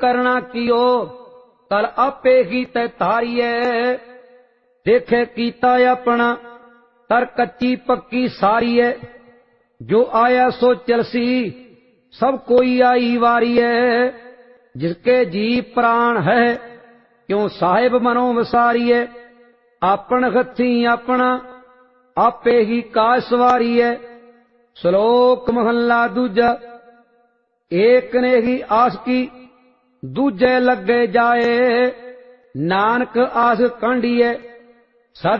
करना कियो कल आपे ही तै तारिए। देखे कीता अपना तर कच्ची पक्की सारी है। जो आया सो चलसी सब कोई आई वारी है। जिसके जी प्राण है क्यों साहिब मनो वसारी है। आपन हथी अपना आपे ही काज सवारी है। श्लोक महला दूजा। एक ने ही आस की दूजे लगे जाए। नानक आस कांढी है